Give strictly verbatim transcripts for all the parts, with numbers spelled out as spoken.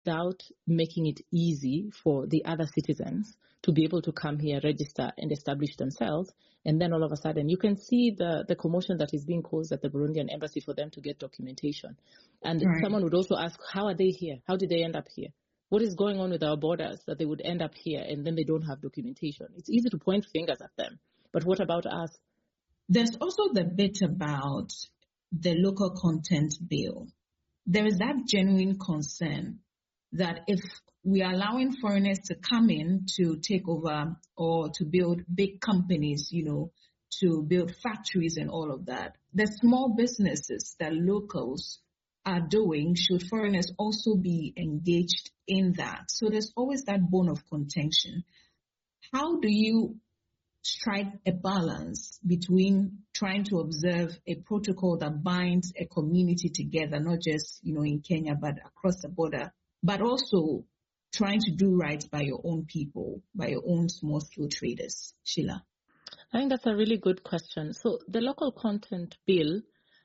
without making it easy for the other citizens to be able to come here, register, and establish themselves. And then all of a sudden, you can see the, the commotion that is being caused at the Burundian embassy for them to get documentation. And right. someone would also ask, how are they here? How did they end up here? What is going on with our borders that they would end up here and then they don't have documentation? It's easy to point fingers at them. But what about us? There's also the bit about the local content bill. There is that genuine concern that if we are allowing foreigners to come in to take over or to build big companies, you know, to build factories and all of that, the small businesses that locals are doing, should foreigners also be engaged in that? So there's always that bone of contention. How do you strike a balance between trying to observe a protocol that binds a community together, not just, you know, in Kenya, but across the border, but also trying to do right by your own people, by your own small-scale traders? Sheila? I think that's a really good question. So the local content bill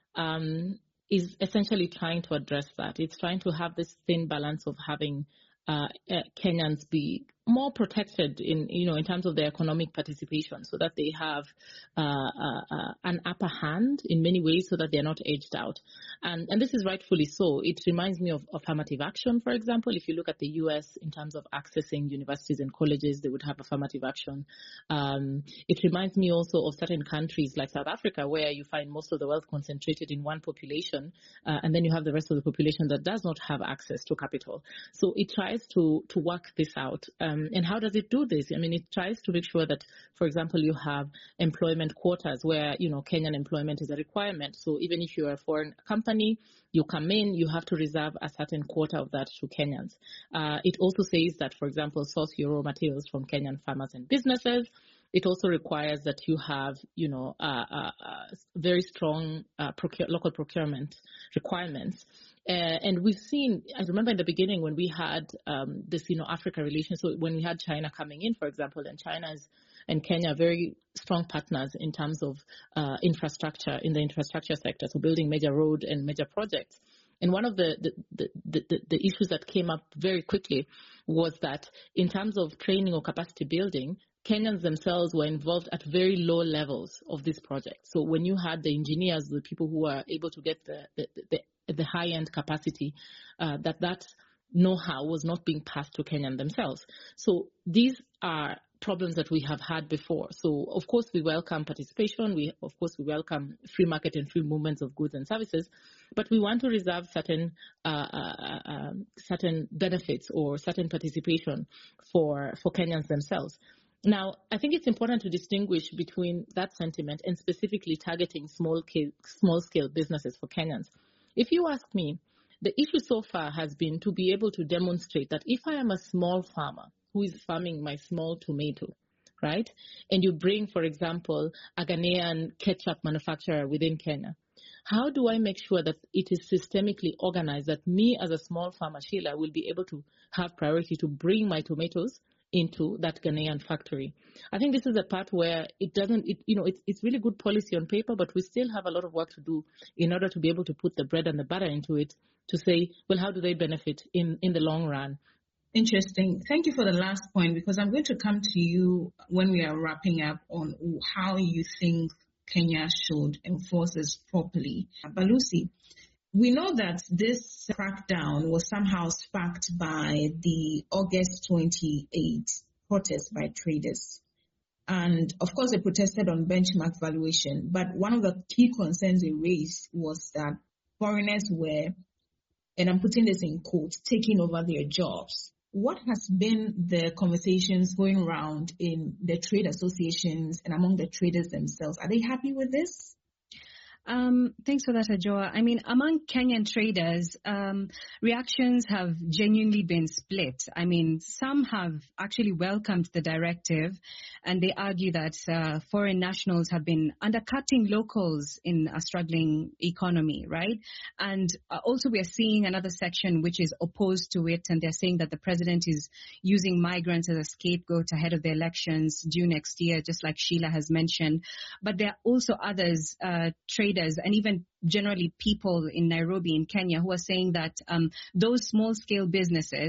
um, is essentially trying to address that. It's trying to have this thin balance of having uh, uh, Kenyans be more protected in, you know, in terms of their economic participation, so that they have uh, uh, uh, an upper hand in many ways, so that they're not edged out. And, and this is rightfully so. It reminds me of affirmative action, for example. If you look at the U S in terms of accessing universities and colleges, they would have affirmative action. Um, it reminds me also of certain countries like South Africa, where you find most of the wealth concentrated in one population, uh, and then you have the rest of the population that does not have access to capital. So it tries to, to work this out. Um, Um, and how does it do this? I mean, it tries to make sure that, for example, you have employment quotas where, you know, Kenyan employment is a requirement. So even if you're a foreign company, you come in, you have to reserve a certain quota of that to Kenyans. Uh, it also says that, for example, source your raw materials from Kenyan farmers and businesses. It also requires that you have, you know, uh, uh, uh, very strong uh, procure, local procurement requirements. Uh, and we've seen, I remember in the beginning when we had um, this, you know, Africa relations, so when we had China coming in, for example, and China's and Kenya are very strong partners in terms of uh, infrastructure, in the infrastructure sector, so building major road and major projects. And one of the, the, the, the, the issues that came up very quickly was that in terms of training or capacity building, Kenyans themselves were involved at very low levels of this project. So when you had the engineers, the people who were able to get the, the, the, the high-end capacity, uh, that that know-how was not being passed to Kenyan themselves. So these are problems that we have had before. So, of course, we welcome participation. We, of course, we welcome free market and free movements of goods and services, but we want to reserve certain uh, uh, uh, certain benefits or certain participation for, for Kenyans themselves. Now, I think it's important to distinguish between that sentiment and specifically targeting small-scale small-scale businesses for Kenyans. If you ask me, the issue so far has been to be able to demonstrate that if I am a small farmer who is farming my small tomato, right, and you bring, for example, a Ghanaian ketchup manufacturer within Kenya, how do I make sure that it is systemically organized that me as a small farmer, Sheila, will be able to have priority to bring my tomatoes into that Ghanaian factory? I think this is the part where it doesn't, it, you know, it's, it's really good policy on paper, but we still have a lot of work to do in order to be able to put the bread and the butter into it to say, well, how do they benefit in, in the long run? Interesting. Thank you for the last point, because I'm going to come to you when we are wrapping up on how you think Kenya should enforce this properly. But Lucy, we know that this crackdown was somehow sparked by the August twenty-eighth protest by traders. And of course, they protested on benchmark valuation. But one of the key concerns they raised was that foreigners were, and I'm putting this in quotes, taking over their jobs. What has been the conversations going around in the trade associations and among the traders themselves? Are they happy with this? Um, thanks for that, Ajoa. I mean, among Kenyan traders, um, reactions have genuinely been split. I mean, some have actually welcomed the directive, and they argue that uh, foreign nationals have been undercutting locals in a struggling economy, right? And uh, also we are seeing another section which is opposed to it, and they're saying that the president is using migrants as a scapegoat ahead of the elections due next year, just like Sheila has mentioned. But there are also others, uh, traders, and even generally people in Nairobi in Kenya who are saying that um, those small-scale businesses